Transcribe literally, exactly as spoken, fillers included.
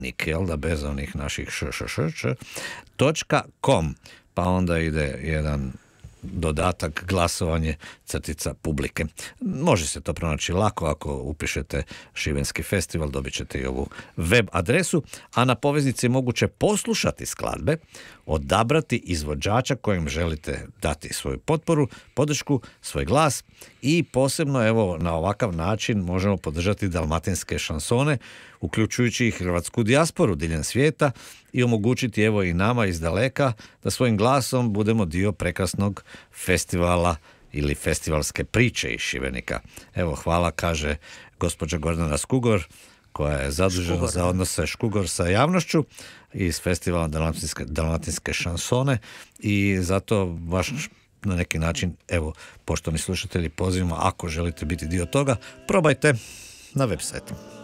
jel da, bez onih naših šššš, točka com, pa onda ide jedan dodatak glasovanje crtica publike. Može se to pronaći lako ako upišete Šibenski festival, dobit ćete i ovu web adresu, a na poveznici je moguće poslušati skladbe, odabrati izvođača kojem želite dati svoju potporu, podršku, svoj glas i posebno evo na ovakav način možemo podržati dalmatinske šansone, uključujući i hrvatsku dijasporu diljem svijeta i omogućiti evo i nama iz daleka da svojim glasom budemo dio prekrasnog festivala ili festivalske priče iz Šibenika. Evo, hvala, kaže gospođa Gordana Škugor, koja je zadužena Škugor, za odnose Škugor sa javnošću iz festivala Dalmatinske, Dalmatinske šansone, i zato baš na neki način, evo, poštovani slušatelji, pozivamo, ako želite biti dio toga, probajte na web sajtu.